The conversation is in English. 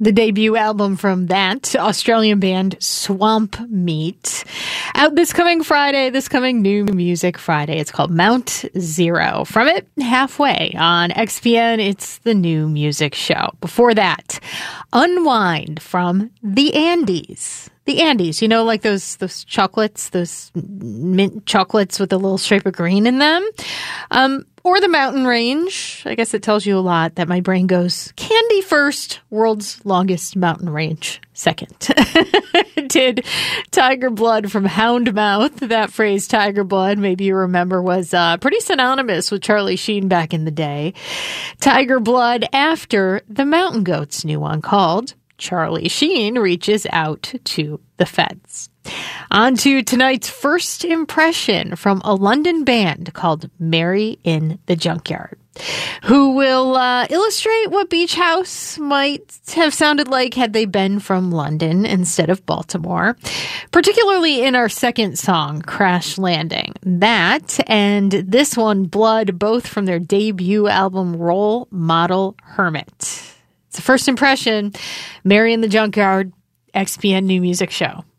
the debut album from that Australian band Swamp Meat. Out this coming New Music Friday. It's called Mount Zero. From it, Halfway on XPN, it's the New Music Show. Before that, Unwind from The Andes. The Andes, you know, like those chocolates, those mint chocolates with a little stripe of green in them. Or the mountain range. I guess it tells you a lot that my brain goes candy first, world's longest mountain range second. Did Tiger Blood from Houndmouth. That phrase, Tiger Blood, maybe you remember, was pretty synonymous with Charlie Sheen back in the day. Tiger Blood after the Mountain Goats' new one called Charlie Sheen Reaches Out to the Feds. On to tonight's first impression from a London band called Mary in the Junkyard, who will illustrate what Beach House might have sounded like had they been from London instead of Baltimore, particularly in our second song, Crash Landing. That and this one, Blood, both from their debut album, Role Model Hermit. It's the first impression, Mary in the Junkyard, XPN New Music Show.